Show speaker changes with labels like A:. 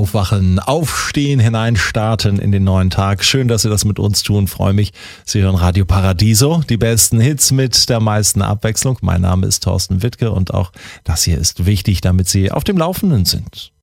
A: Aufwachen, Aufstehen, hineinstarten in den neuen Tag. Schön, dass Sie das mit uns tun. Freue mich. Sie hören Radio Paradiso, die besten Hits mit der meisten Abwechslung. Mein Name ist Thorsten Wittke und auch das hier ist wichtig, damit Sie auf dem Laufenden sind.